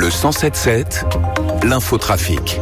Le 107.7, l'infotrafic.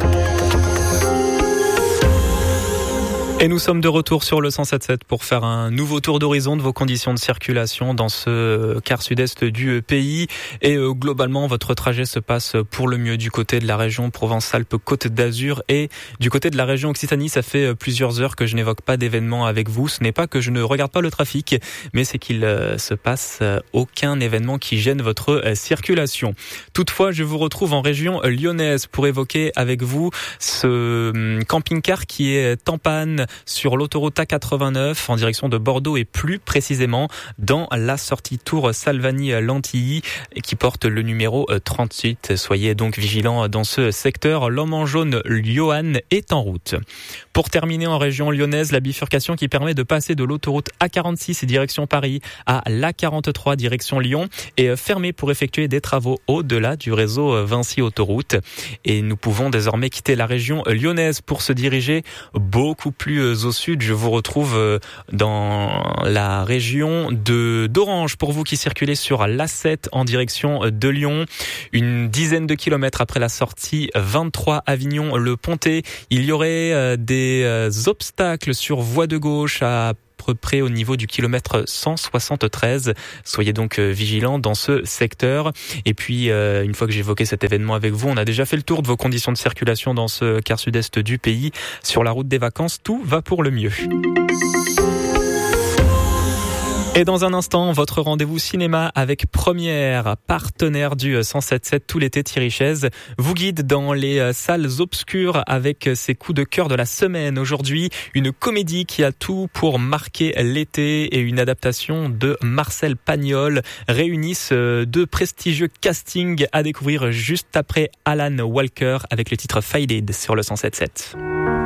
Et nous sommes de retour sur le 107.7 pour faire un nouveau tour d'horizon de vos conditions de circulation dans ce quart sud-est du pays. Et globalement, votre trajet se passe pour le mieux du côté de la région Provence-Alpes-Côte d'Azur et du côté de la région Occitanie. Ça fait plusieurs heures que je n'évoque pas d'événements avec vous. Ce n'est pas que je ne regarde pas le trafic, mais c'est qu'il se passe aucun événement qui gêne votre circulation. Toutefois, je vous retrouve en région lyonnaise pour évoquer avec vous ce camping-car qui est en panne sur l'autoroute A89 en direction de Bordeaux et plus précisément dans la sortie Tour Salvani-Lantilly qui porte le numéro 38. Soyez donc vigilants dans ce secteur. L'homme en jaune Johan est en route. Pour terminer en région lyonnaise, la bifurcation qui permet de passer de l'autoroute A46 direction Paris à l'A43 direction Lyon est fermée pour effectuer des travaux au-delà du réseau Vinci Autoroute. Et nous pouvons désormais quitter la région lyonnaise pour se diriger beaucoup plus au sud. Je vous retrouve dans la région d'Orange pour vous qui circulez sur l'A7 en direction de Lyon. Une dizaine de kilomètres après la sortie 23 Avignon-Le Pontet, il y aurait des obstacles sur voie de gauche à peu près au niveau du kilomètre 173. Soyez donc vigilants dans ce secteur. Et puis, une fois que j'ai évoqué cet événement avec vous, on a déjà fait le tour de vos conditions de circulation dans ce quart sud-est du pays. Sur la route des vacances, tout va pour le mieux. Et dans un instant, votre rendez-vous cinéma avec Première, partenaire du 107.7 tout l'été. Thierry Chaise vous guide dans les salles obscures avec ses coups de cœur de la semaine. Aujourd'hui, une comédie qui a tout pour marquer l'été et une adaptation de Marcel Pagnol réunissent deux prestigieux castings à découvrir juste après Alan Walker avec le titre Faded sur le 107.7.